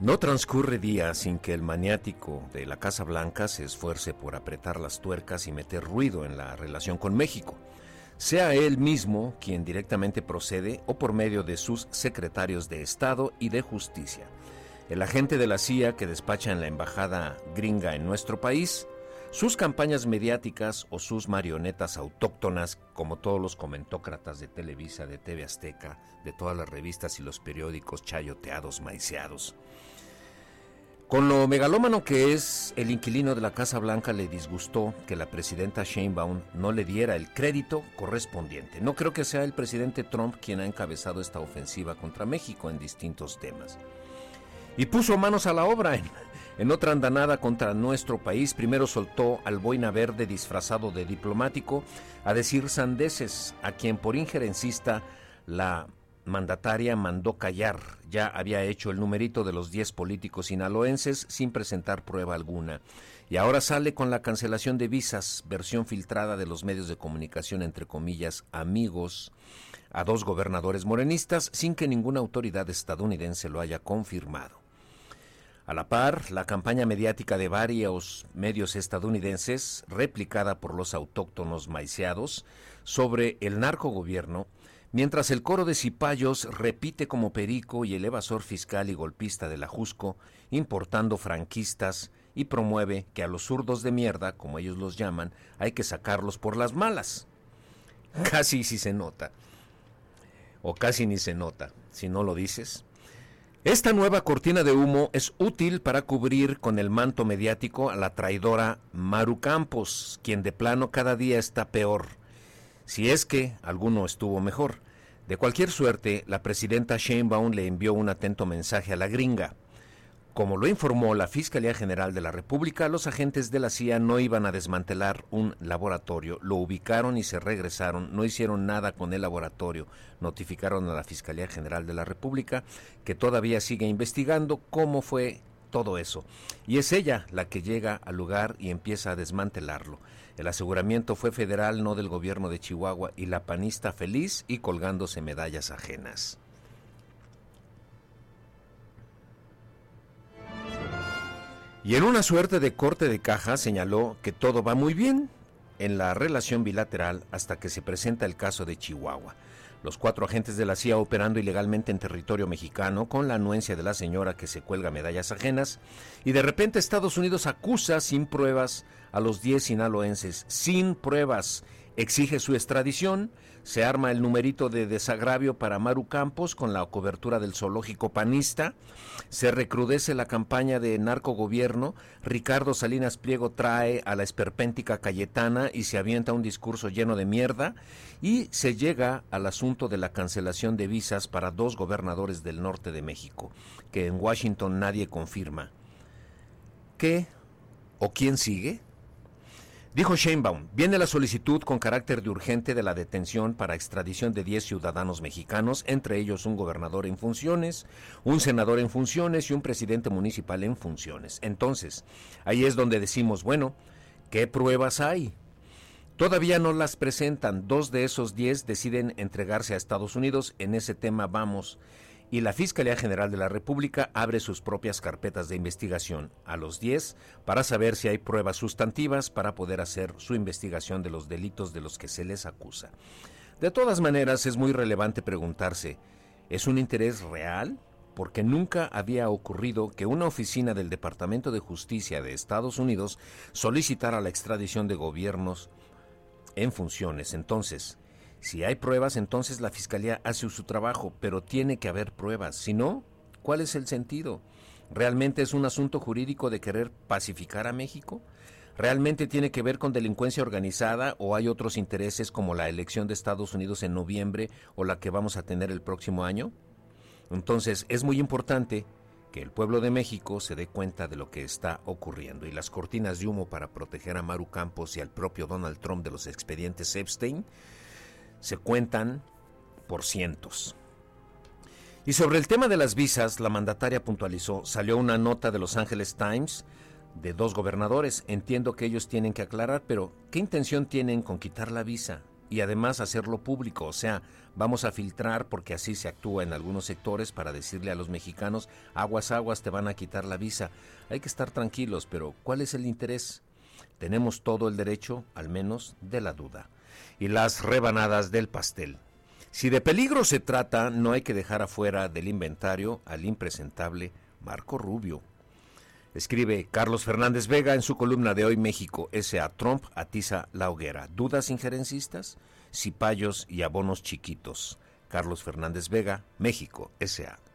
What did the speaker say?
No transcurre día sin que el maniático de la Casa Blanca se esfuerce por apretar las tuercas y meter ruido en la relación con México, sea él mismo quien directamente procede o por medio de sus secretarios de Estado y de Justicia. El agente de la CIA que despacha en la embajada gringa en nuestro país, sus campañas mediáticas o sus marionetas autóctonas, como todos los comentócratas de Televisa, de TV Azteca, de todas las revistas y los periódicos chayoteados, maiceados. Con lo megalómano que es, el inquilino de la Casa Blanca le disgustó que la presidenta Sheinbaum no le diera el crédito correspondiente. No creo que sea el presidente Trump quien ha encabezado esta ofensiva contra México en distintos temas. Y puso manos a la obra en otra andanada contra nuestro país. Primero soltó al boina verde disfrazado de diplomático a decir sandeces, a quien por injerencista la mandataria mandó callar. Ya había hecho el numerito de los 10 políticos sinaloenses sin presentar prueba alguna. Y ahora sale con la cancelación de visas, versión filtrada de los medios de comunicación, entre comillas, amigos, a 2 gobernadores morenistas, sin que ninguna autoridad estadounidense lo haya confirmado. A la par, la campaña mediática de varios medios estadounidenses, replicada por los autóctonos maiceados, sobre el narcogobierno, mientras el coro de cipayos repite como perico y el evasor fiscal y golpista de la Jusco, importando franquistas, y promueve que a los zurdos de mierda, como ellos los llaman, hay que sacarlos por las malas. Casi si se nota, o casi ni se nota, si no lo dices. Esta nueva cortina de humo es útil para cubrir con el manto mediático a la traidora Maru Campos, quien de plano cada día está peor, si es que alguno estuvo mejor. De cualquier suerte, la presidenta Sheinbaum le envió un atento mensaje a la gringa. Como lo informó la Fiscalía General de la República, los agentes de la CIA no iban a desmantelar un laboratorio, lo ubicaron y se regresaron, no hicieron nada con el laboratorio, notificaron a la Fiscalía General de la República que todavía sigue investigando cómo fue todo eso, y es ella la que llega al lugar y empieza a desmantelarlo. El aseguramiento fue federal, no del gobierno de Chihuahua, y la panista feliz y colgándose medallas ajenas. Y en una suerte de corte de caja señaló que todo va muy bien en la relación bilateral hasta que se presenta el caso de Chihuahua. Los 4 agentes de la CIA operando ilegalmente en territorio mexicano con la anuencia de la señora que se cuelga medallas ajenas, y de repente Estados Unidos acusa sin pruebas a los 10 sinaloenses, sin pruebas, exige su extradición, se arma el numerito de desagravio para Maru Campos con la cobertura del zoológico panista, se recrudece la campaña de narcogobierno, Ricardo Salinas Pliego trae a la esperpéntica Cayetana y se avienta un discurso lleno de mierda, y se llega al asunto de la cancelación de visas para 2 gobernadores del norte de México, que en Washington nadie confirma. ¿Qué o quién sigue? Dijo Sheinbaum, viene la solicitud con carácter de urgente de la detención para extradición de 10 ciudadanos mexicanos, entre ellos un gobernador en funciones, un senador en funciones y un presidente municipal en funciones. Entonces, ahí es donde decimos, bueno, ¿qué pruebas hay? Todavía no las presentan. 2 de esos 10 deciden entregarse a Estados Unidos. En ese tema vamos. Y la Fiscalía General de la República abre sus propias carpetas de investigación a los 10 para saber si hay pruebas sustantivas para poder hacer su investigación de los delitos de los que se les acusa. De todas maneras, es muy relevante preguntarse, ¿es un interés real? Porque nunca había ocurrido que una oficina del Departamento de Justicia de Estados Unidos solicitara la extradición de gobiernos en funciones. Entonces, si hay pruebas, entonces la Fiscalía hace su trabajo, pero tiene que haber pruebas. Si no, ¿cuál es el sentido? ¿Realmente es un asunto jurídico de querer pacificar a México? ¿Realmente tiene que ver con delincuencia organizada o hay otros intereses como la elección de Estados Unidos en noviembre o la que vamos a tener el próximo año? Entonces, es muy importante que el pueblo de México se dé cuenta de lo que está ocurriendo, y las cortinas de humo para proteger a Maru Campos y al propio Donald Trump de los expedientes Epstein se cuentan por cientos. Y sobre el tema de las visas, la mandataria puntualizó, salió una nota de Los Angeles Times de 2 gobernadores, entiendo que ellos tienen que aclarar, pero ¿qué intención tienen con quitar la visa? y además hacerlo público. O sea, vamos a filtrar, porque así se actúa en algunos sectores, para decirle a los mexicanos, aguas, aguas, te van a quitar la visa. Hay que estar tranquilos, pero ¿cuál es el interés? Tenemos todo el derecho, al menos, de la duda. Y las rebanadas del pastel. Si de peligro se trata, no hay que dejar afuera del inventario al impresentable Marco Rubio. Escribe Carlos Fernández Vega en su columna de Hoy México, S.A. Trump atiza la hoguera. ¿Dudas injerencistas? Cipayos y abonos chiquitos. Carlos Fernández Vega, México, S.A.